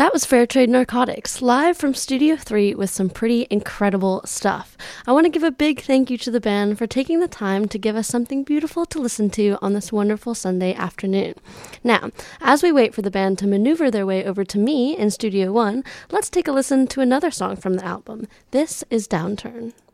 That was Fairtrade Narcotics, live from Studio 3 with some pretty incredible stuff. I want to give a big thank you to the band for taking the time to give us something beautiful to listen to on this wonderful Sunday afternoon. Now, as we wait for the band to maneuver their way over to me in Studio 1, let's take a listen to another song from the album. This is Downturn.